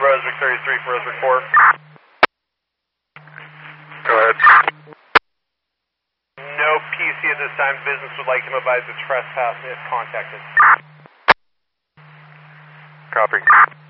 Brunswick 33, Brunswick 4. Go ahead. No PC at this time. Business would like him advised of trespass if contacted. Copy.